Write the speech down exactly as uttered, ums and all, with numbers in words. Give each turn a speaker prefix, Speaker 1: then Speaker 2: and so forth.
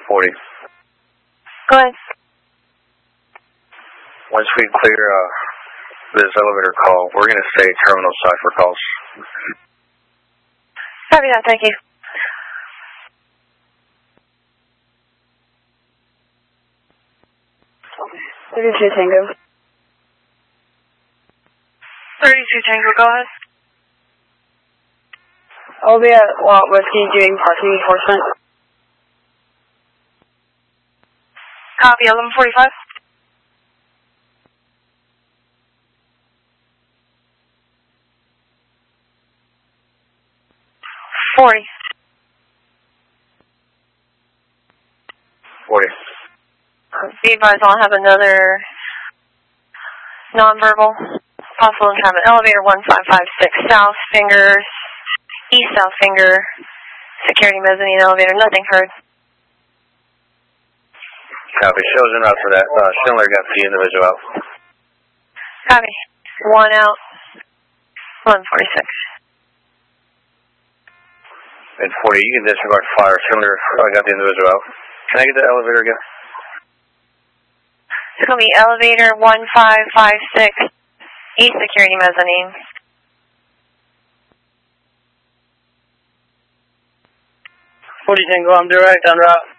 Speaker 1: forty.
Speaker 2: Go ahead.
Speaker 1: Once we clear uh, this elevator call, we're going to stay terminal side for calls.
Speaker 2: Copy that, thank you.
Speaker 3: thirty-two Tango.
Speaker 2: thirty-two Tango, go ahead.
Speaker 3: I'll be at Lot Whiskey doing parking enforcement.
Speaker 2: Copy, eleven forty-five. forty.
Speaker 1: forty.
Speaker 2: Be advised, I'll have another nonverbal. Possible to have an elevator one five five six south, fingers, east south finger, security mezzanine elevator, nothing heard.
Speaker 1: Copy, shows en route for that. Uh, Schindler got the individual out.
Speaker 2: Copy. One out, eleven forty-six.
Speaker 1: And forty, you can disregard fire. Schindler uh, got the individual out. Can I get the elevator again?
Speaker 2: It's going to be elevator one five five six, east security mezzanine.
Speaker 3: forty Tango, I'm direct on route.